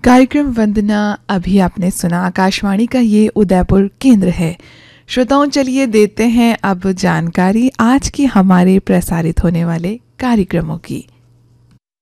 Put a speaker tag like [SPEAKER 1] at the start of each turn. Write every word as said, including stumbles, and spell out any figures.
[SPEAKER 1] कार्यक्रम वंदना अभी आपने सुना। आकाशवाणी का ये उदयपुर केंद्र है। श्रोताओं, चलिए देते हैं अब जानकारी आज की हमारे प्रसारित होने वाले कार्यक्रमों की।